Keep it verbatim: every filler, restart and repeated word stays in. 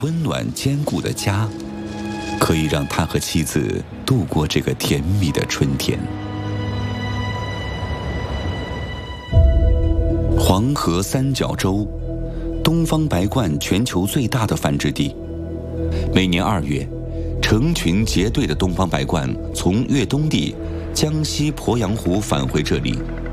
温暖坚固的家，可以让他和妻子度过这个甜蜜的春天。黄河三角洲，东方白鹳全球最大的繁殖地。每年二月，成群结队的东方白鹳从越冬地江西鄱阳湖返回这里，